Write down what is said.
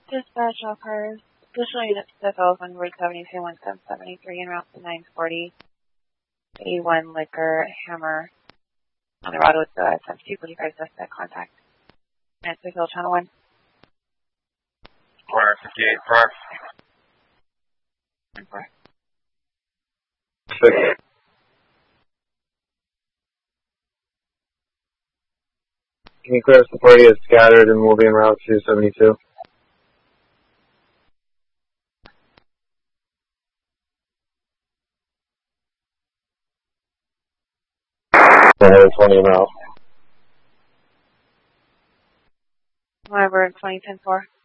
Dispatch all cars. Additional units to Phillips on Route 72-1773 en route to 940. A1 Liquor Hammer on the route with 245 suspect contact. Answer Hill Channel 1. Corner 58 Park. 4. 6. Can you clear us the party is scattered and will be en route to 72? 20 en route. However, 2010-4.